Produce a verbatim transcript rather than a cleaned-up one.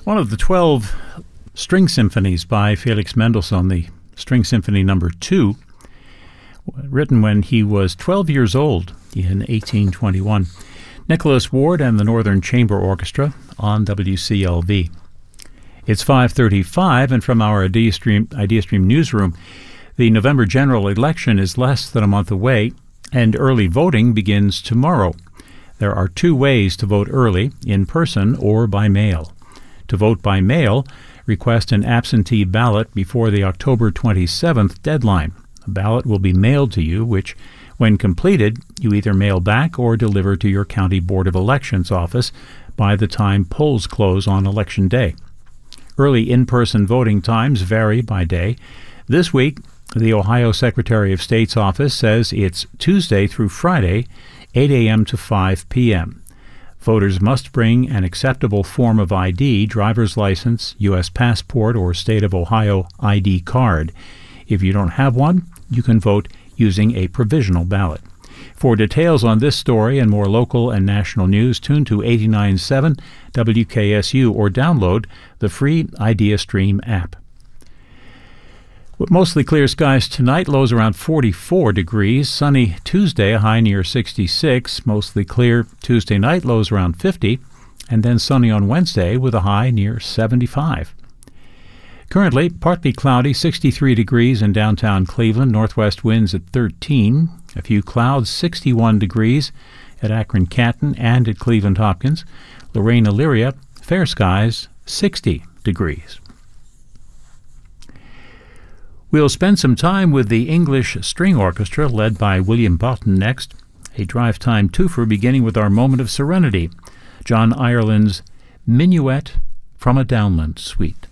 One of the twelve string symphonies by Felix Mendelssohn, the String Symphony Number Two, written when he was twelve years old in eighteen twenty-one. Nicholas Ward and the Northern Chamber Orchestra on W C L V. It's five thirty-five, and from our IdeaStream, IdeaStream newsroom, the November general election is less than a month away, and early voting begins tomorrow. There are two ways to vote early, in person or by mail. To vote by mail, request an absentee ballot before the October twenty-seventh deadline. A ballot will be mailed to you, which, when completed, you either mail back or deliver to your County Board of Elections office by the time polls close on Election Day. Early in-person voting times vary by day. This week, the Ohio Secretary of State's office says it's Tuesday through Friday, eight a.m. to five p.m. Voters must bring an acceptable form of I D, driver's license, U S passport, or State of Ohio I D card. If you don't have one, you can vote using a provisional ballot. For details on this story and more local and national news, tune to eighty-nine point seven W K S U or download the free IdeaStream app. With mostly clear skies tonight, lows around forty-four degrees. Sunny Tuesday, a high near sixty-six. Mostly clear Tuesday night, lows around fifty. And then sunny on Wednesday with a high near seventy-five. Currently, partly cloudy, sixty-three degrees in downtown Cleveland. Northwest winds at thirteen. A few clouds, sixty-one degrees at Akron-Canton and at Cleveland-Hopkins. Lorraine-Elyria, fair skies, sixty degrees. We'll spend some time with the English String Orchestra led by William Boughton next. A drive-time twofer beginning with our moment of serenity, John Ireland's Minuet from a Downland Suite.